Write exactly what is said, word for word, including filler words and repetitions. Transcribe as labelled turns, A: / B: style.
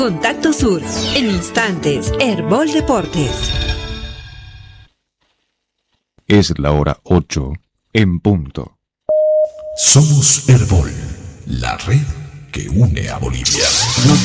A: Contacto Sur, en instantes, Herbol Deportes.
B: Es la hora ocho en punto.
C: Somos Herbol, la red que une a Bolivia.